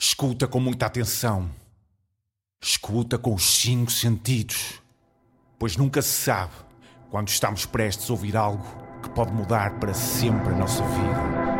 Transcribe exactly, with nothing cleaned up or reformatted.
Escuta com muita atenção. Escuta com os cinco sentidos. Pois nunca se sabe quando estamos prestes a ouvir algo que pode mudar para sempre a nossa vida.